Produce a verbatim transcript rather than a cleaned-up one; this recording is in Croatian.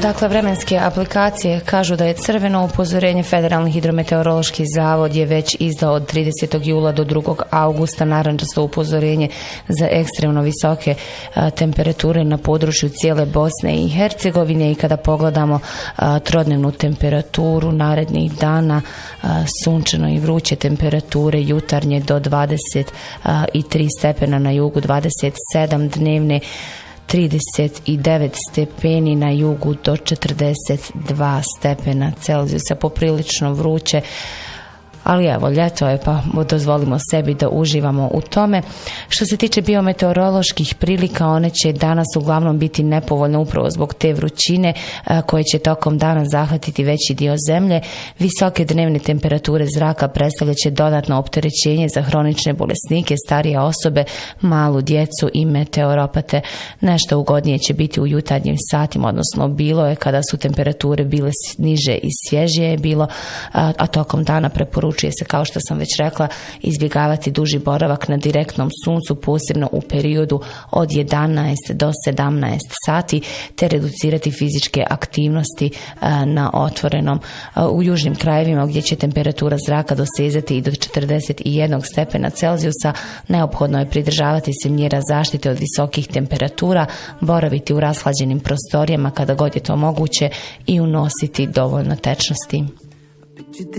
Dakle, vremenske aplikacije kažu da je crveno upozorenje. Federalni hidrometeorološki zavod je već izdao od tridesetog jula do drugog augusta narančasto upozorenje za ekstremno visoke a, temperature na području cijele Bosne i Hercegovine. I kada pogledamo a, trodnevnu temperaturu narednih dana, a, sunčano i vruće temperature jutarnje do dvadeset tri stepena na jugu, dvadeset sedam dnevne, trideset devet stepeni na jugu do četrdeset dva stepena Celzijusa, poprilično vruće. Ali evo, ljeto je, pa dozvolimo sebi da uživamo u tome. Što se tiče biometeoroloških prilika, one će danas uglavnom biti nepovoljne upravo zbog te vrućine koje će tokom dana zahvatiti veći dio zemlje. Visoke dnevne temperature zraka predstavljat će dodatno opterećenje za hronične bolesnike, starije osobe, malu djecu i meteoropate. Nešto ugodnije će biti u jutarnjim satima, odnosno bilo je kada su temperature bile niže i svježije je bilo, a, a tokom dana preporučuje Učuje se, kao što sam već rekla, izbjegavati duži boravak na direktnom suncu, posebno u periodu od jedanaest do sedamnaest sati, te reducirati fizičke aktivnosti na otvorenom. U južnim krajevima, gdje će temperatura zraka dosezati i do četrdeset jedan stepena Celzijusa, neophodno je pridržavati se mjera zaštite od visokih temperatura, boraviti u rashlađenim prostorijama kada god je to moguće i unositi dovoljno tečnosti. Picture